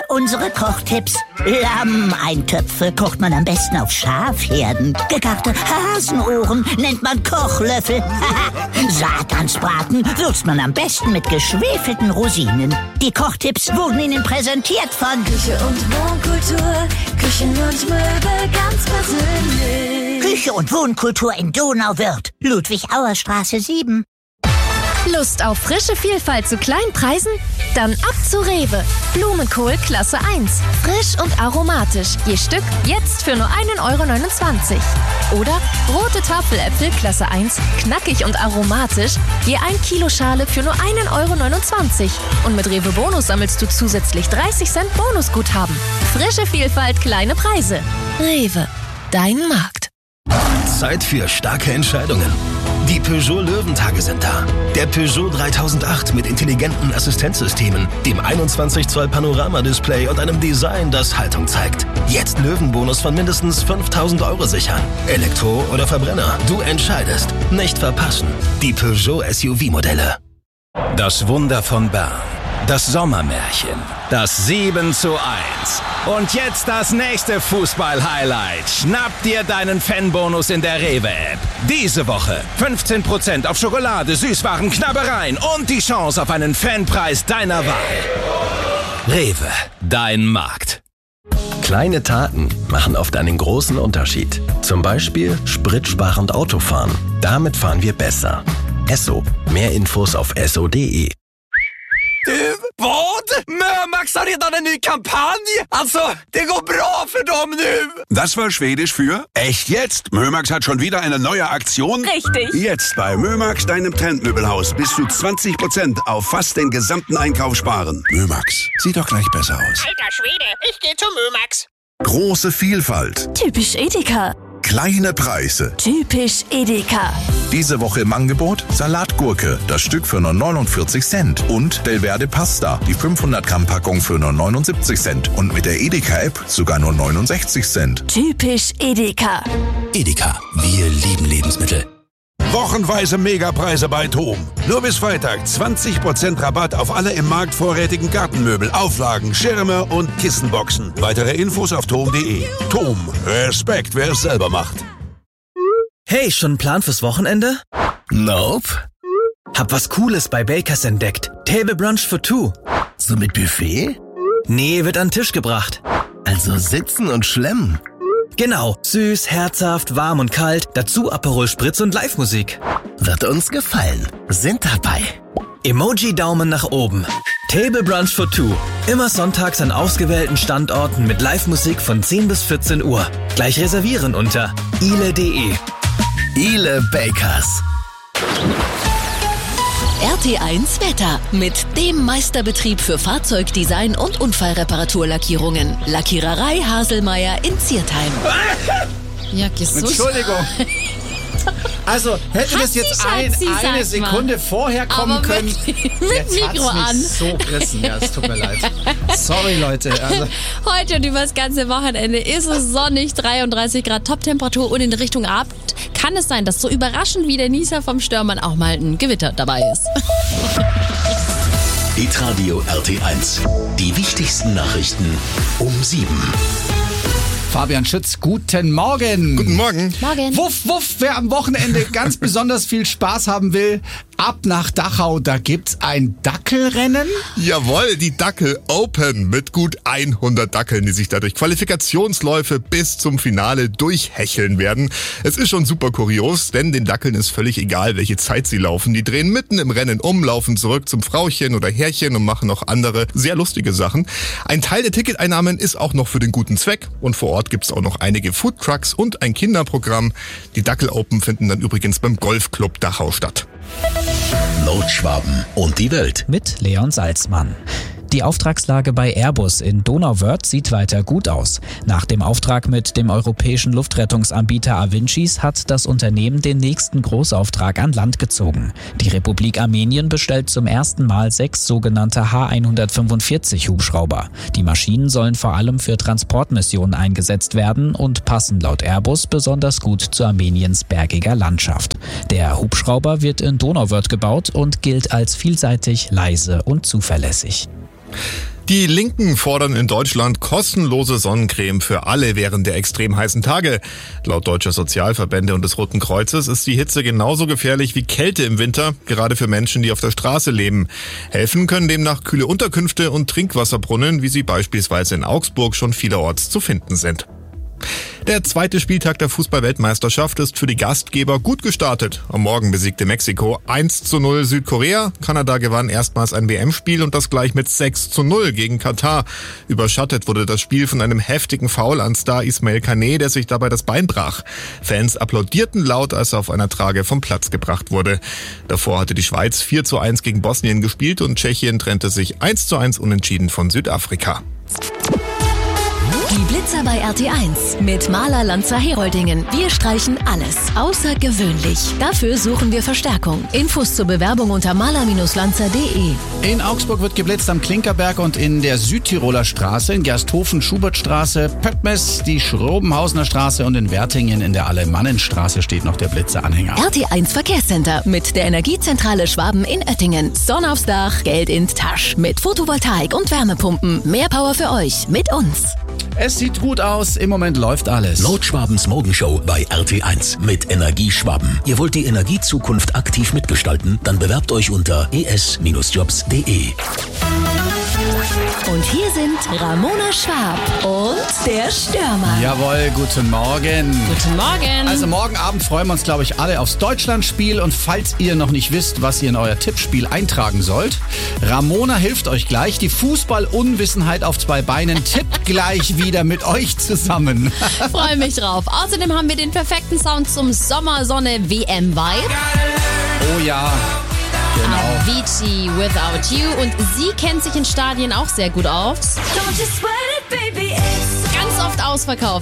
unsere Kochtipps. Lammeintöpfe kocht man am besten auf Schafherden. Gegarte Hasenohren nennt man Kochlöffel. Satansbraten würzt man am besten mit geschwefelten Rosinen. Die Kochtipps wurden Ihnen präsentiert von Küche und Wohnkultur, Küchen und Möbel ganz persönlich. Küche und Wohnkultur in Donauwörth, Ludwig-Auer-Straße 7. Lust auf frische Vielfalt zu kleinen Preisen? Dann ab zu Rewe. Blumenkohl Klasse 1. Frisch und aromatisch. Je Stück jetzt für nur 1,29 € Oder rote Tafeläpfel Klasse 1. Knackig und aromatisch. Je 1 Kilo Schale für nur 1,29 € Und mit Rewe Bonus sammelst du zusätzlich 30 Cent Bonusguthaben. Frische Vielfalt, kleine Preise. Rewe. Dein Markt. Zeit für starke Entscheidungen. Die Peugeot Löwentage sind da. Der Peugeot 3008 mit intelligenten Assistenzsystemen, dem 21 Zoll Panoramadisplay und einem Design, das Haltung zeigt. Jetzt Löwenbonus von mindestens 5.000 € sichern. Elektro oder Verbrenner, du entscheidest. Nicht verpassen. Die Peugeot SUV-Modelle. Das Wunder von Bern. Das Sommermärchen. Das 7:1. Und jetzt das nächste Fußball-Highlight. Schnapp dir deinen Fanbonus in der Rewe-App. Diese Woche 15% auf Schokolade, Süßwaren, Knabbereien und die Chance auf einen Fanpreis deiner Wahl. Rewe, dein Markt. Kleine Taten machen oft einen großen Unterschied. Zum Beispiel spritsparend Autofahren. Damit fahren wir besser. Esso. Mehr Infos auf esso.de. Vad? Mömax har redan en ny kampanj? Alltså, det går bra för dem nu! Das war Schwedisch für echt jetzt. Mömax hat schon wieder eine neue Aktion. Richtig. Jetzt bei Mömax, deinem Trendmöbelhaus, bis zu 20% auf fast den gesamten Einkauf sparen. Mömax, sieht doch gleich besser aus. Alter Schwede, ich gehe zu Mömax. Große Vielfalt. Typisch Edeka. Kleine Preise. Typisch Edeka. Diese Woche im Angebot Salatgurke, das Stück für nur 49 Cent. Und Delverde Pasta, die 500 Gramm Packung für nur 79 Cent. Und mit der Edeka-App sogar nur 69 Cent. Typisch Edeka. Edeka, wir lieben Lebensmittel. Wochenweise Megapreise bei TOM. Nur bis Freitag 20% Rabatt auf alle im Markt vorrätigen Gartenmöbel, Auflagen, Schirme und Kissenboxen. Weitere Infos auf tom.de. TOM, Respekt, wer es selber macht. Hey, schon ein Plan fürs Wochenende? Nope. Hab was Cooles bei Bakers entdeckt. Table Brunch for two. So mit Buffet? Nee, wird an den Tisch gebracht. Also sitzen und schlemmen. Genau, süß, herzhaft, warm und kalt, dazu Aperol Spritz und Live-Musik. Wird uns gefallen. Sind dabei. Emoji-Daumen nach oben. Table Brunch for two. Immer sonntags an ausgewählten Standorten mit Live-Musik von 10 bis 14 Uhr. Gleich reservieren unter ile.de. Ile Bakers. RT1 Wetter mit dem Meisterbetrieb für Fahrzeugdesign und Unfallreparaturlackierungen. Lackiererei Haselmeier in Ziertheim. Ja, gesund. Entschuldigung. Also, hätte das jetzt eine Sekunde vorher kommen können. Mit Mikro an. So gerissen. Ja, es tut mir leid. Sorry, Leute. Also. Heute und über das ganze Wochenende ist es sonnig, 33 Grad Top-Temperatur und in Richtung Abend kann es sein, dass so überraschend wie der Nieser vom Störmann auch mal ein Gewitter dabei ist. Hitradio RT1. Die wichtigsten Nachrichten um 7. Fabian Schütz, guten Morgen. Guten Morgen. Morgen. Wuff, wuff, wer am Wochenende ganz besonders viel Spaß haben will, ab nach Dachau, da gibt's ein Dackelrennen. Jawohl, die Dackel Open mit gut 100 Dackeln, die sich dadurch Qualifikationsläufe bis zum Finale durchhecheln werden. Es ist schon super kurios, denn den Dackeln ist völlig egal, welche Zeit sie laufen. Die drehen mitten im Rennen um, laufen zurück zum Frauchen oder Herrchen und machen noch andere sehr lustige Sachen. Ein Teil der Ticketeinnahmen ist auch noch für den guten Zweck und vor Ort gibt's auch noch einige Foodtrucks und ein Kinderprogramm. Die Dackel Open finden dann übrigens beim Golfclub Dachau statt. Nordschwaben und die Welt. Mit Leon Salzmann. Die Auftragslage bei Airbus in Donauwörth sieht weiter gut aus. Nach dem Auftrag mit dem europäischen Luftrettungsanbieter Avincis hat das Unternehmen den nächsten Großauftrag an Land gezogen. Die Republik Armenien bestellt zum ersten Mal 6 sogenannte H-145 Hubschrauber. Die Maschinen sollen vor allem für Transportmissionen eingesetzt werden und passen laut Airbus besonders gut zu Armeniens bergiger Landschaft. Der Hubschrauber wird in Donauwörth gebaut und gilt als vielseitig, leise und zuverlässig. Die Linken fordern in Deutschland kostenlose Sonnencreme für alle während der extrem heißen Tage. Laut deutscher Sozialverbände und des Roten Kreuzes ist die Hitze genauso gefährlich wie Kälte im Winter, gerade für Menschen, die auf der Straße leben. Helfen können demnach kühle Unterkünfte und Trinkwasserbrunnen, wie sie beispielsweise in Augsburg schon vielerorts zu finden sind. Der zweite Spieltag der Fußball-Weltmeisterschaft ist für die Gastgeber gut gestartet. Am Morgen besiegte Mexiko 1:0 Südkorea. Kanada gewann erstmals ein WM-Spiel und das gleich mit 6:0 gegen Katar. Überschattet wurde das Spiel von einem heftigen Foul an Star Ismail Kane, der sich dabei das Bein brach. Fans applaudierten laut, als er auf einer Trage vom Platz gebracht wurde. Davor hatte die Schweiz 4:1 gegen Bosnien gespielt und Tschechien trennte sich 1:1 unentschieden von Südafrika. Die Blitzer bei RT1 mit Maler Lanzer Heroldingen. Wir streichen alles außergewöhnlich. Dafür suchen wir Verstärkung. Infos zur Bewerbung unter maler-lanzer.de. In Augsburg wird geblitzt am Klinkerberg und in der Südtiroler Straße, in Gersthofen, Schubertstraße, Pöttmes, die Schrobenhausener Straße und in Wertingen in der Alemannenstraße steht noch der Blitzeranhänger. RT1 Verkehrscenter mit der Energiezentrale Schwaben in Oettingen. Sonne aufs Dach, Geld in Tasch. Mit Photovoltaik und Wärmepumpen. Mehr Power für euch mit uns. Es sieht gut aus, im Moment läuft alles. Nordschwabens Morgenshow bei RT1 mit Energie Schwaben. Ihr wollt die Energiezukunft aktiv mitgestalten? Dann bewerbt euch unter es-jobs.de. Und hier sind Ramona Schwab und der Stürmer. Jawohl, guten Morgen. Guten Morgen. Also morgen Abend freuen wir uns, glaube ich, alle aufs Deutschlandspiel. Und falls ihr noch nicht wisst, was ihr in euer Tippspiel eintragen sollt, Ramona hilft euch gleich. Die Fußball-Unwissenheit auf 2 Beinen tippt gleich wieder mit euch zusammen. Freue mich drauf. Außerdem haben wir den perfekten Sound zum Sommersonne-WM-Vibe. Oh ja. Genau. Avicii, Without You. Und sie kennt sich in Stadien auch sehr gut aus. Ganz oft ausverkauft.